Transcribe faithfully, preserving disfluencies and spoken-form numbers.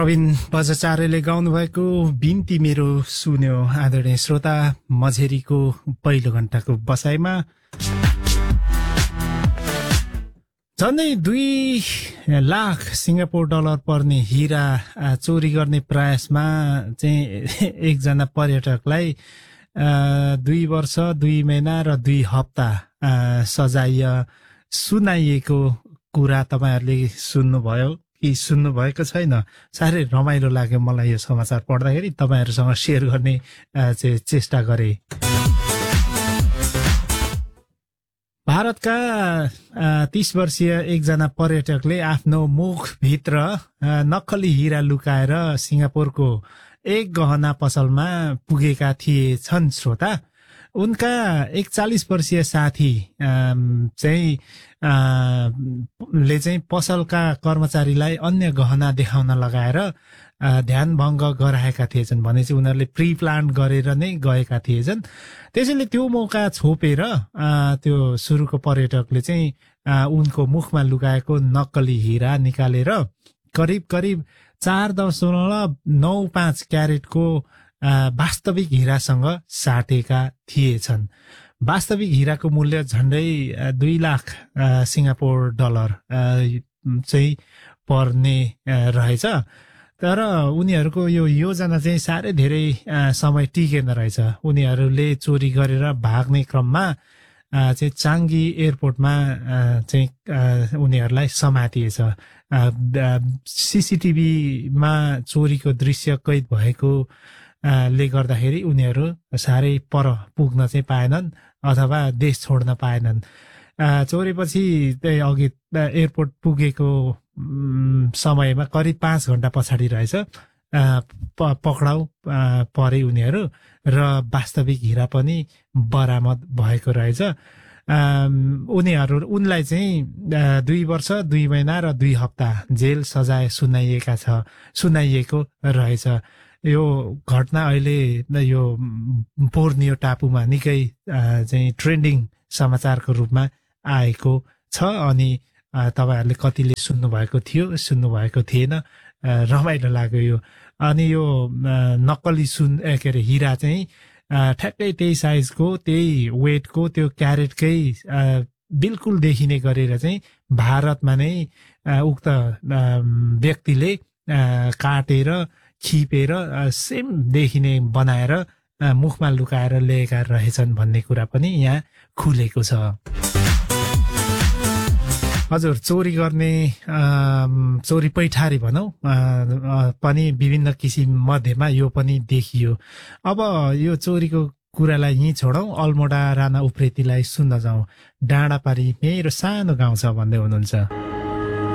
रविन बजाचार्यले गाउनुभएको बिन्ती मेरो सुन्यो आदरणीय श्रोता मझेरीको पहिलो घण्टाको बसाइमा। झन्डै दुई लाख सिङ्गापुर डलर पर्ने हिरा चोरी गर्ने प्रयासमा चाहिँ एकजना पर्यटकलाई दुई वर्ष दुई महिना र दुई हप्ता सजाय सुनाइएको कुरा तपाईँहरूले सुन्नुभयो कि सुन्नु भएको छैन? साह्रै रमाइलो लाग्यो मलाई यो समाचार पढ्दाखेरि, तपाईँहरूसँग सेयर गर्ने चाहिँ चेष्टा गरे। भारतका तीस वर्षीय एकजना पर्यटकले आफ्नो मुखभित्र नक्कली हिरा लुकाएर सिङ्गापुरको एक गहना पसलमा पुगेका थिएछन्। श्रोता, उनका एकचालिस वर्षीय साथी चाहिँ ले चाहिँ पसलका कर्मचारीलाई अन्य गहना देखाउन लगाएर ध्यान भङ्ग गराएका थिएछन् भने चाहिँ उनीहरूले प्री प्लान गरेर नै गएका थिएछन्। त्यसैले त्यो मौका छोपेर त्यो सुरुको पर्यटकले चाहिँ उनको मुखमा लुकाएको नक्कली हिरा निकालेर करिब करिब चार दशमलव नौ पाँच क्यारेटको वास्तविक हिरासँग साटेका थिएछन्। वास्तविक हिराको मूल्य झन्डै दुई लाख सिङ्गापुर डलर चाहिँ पर्ने रहेछ। तर उनीहरूको यो योजना चाहिँ साह्रै धेरै समय टिकेन रहेछ। उनीहरूले चोरी गरेर भाग्ने क्रममा चाहिँ चाङ्गी एयरपोर्टमा चाहिँ उनीहरूलाई समातिएछ। सिसिटिभीमा चोरीको दृश्य कैद भएको ले गर्दाखेरि उनीहरू साह्रै पर पुग्न चाहिँ पाएनन् अथवा देश छोड्न पाएनन्। चोरेपछि त्यही अघि एयरपोर्ट पुगेको समयमा करिब पाँच घण्टा पछाडि रहेछ पक्राउ परे उनीहरू र वास्तविक हिरा पनि बरामद भएको रहेछ। उनीहरू उनलाई चाहिँ दुई वर्ष दुई महिना र दुई हप्ता जेल सजाय सुनाइएका छ सुनाइएको रहेछ। यो घटना अहिले यो बोर्नियो टापुमा निकै चाहिँ ट्रेन्डिङ समाचारको रूपमा आएको छ। अनि तपाईँहरूले कतिले सुन्नुभएको थियो सुन्नुभएको थिएन, रमाइलो लाग्यो यो। अनि यो नक्कली सुन के अरे हिरा चाहिँ ठ्याक्कै त्यही साइजको त्यही वेटको त्यो क्यारेटकै बिल्कुल देखिने गरेर चाहिँ भारतमा नै उक्त व्यक्तिले काटेर खिपेर सेम देखिने बनाएर मुखमा लुकाएर ल्याएका रहेछन् भन्ने कुरा पनि यहाँ खुलेको छ। हजुर, चोरी गर्ने चोरी पैठारी भनौँ पनि विभिन्न किसिम मध्येमा यो पनि देखियो। अब यो चोरीको कुरालाई यहीँ छोडौँ, अल्मोडा राणा उप्रेतीलाई सुन्न जाउँ। डाँडापारी मेरो सानो गाउँ छ भन्दै हुनुहुन्छ।